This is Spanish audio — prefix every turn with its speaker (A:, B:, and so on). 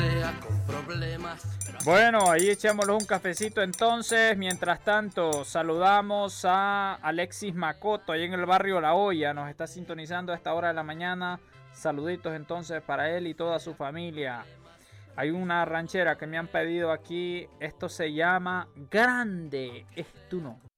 A: sea con problemas.
B: Bueno, ahí echémosle un cafecito entonces. Mientras tanto, saludamos a Alexis Macoto, ahí en el barrio La Hoya. Nos está sintonizando a esta hora de la mañana. Saluditos entonces para él y toda su familia. Hay una ranchera que me han pedido aquí. Esto se llama Grande es tu nombre.